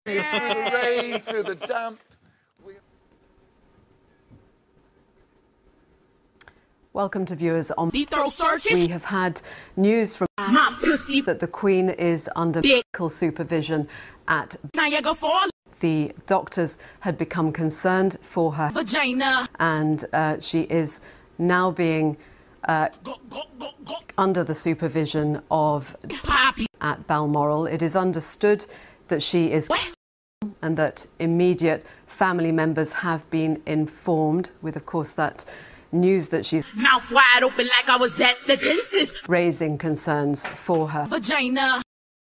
Hooray through the damp. Welcome to viewers on Deep Throat Circus. We have had news from My pussy that the Queen is under medical supervision at Niagara Falls. the doctors had become concerned for her Vagina. and she is now being under the supervision of Poppy. at Balmoral. It is understood that she is and that immediate family members have been informed, with of course that news that she's Mouth wide open like I was at the dentist. raising concerns for her. Vagina.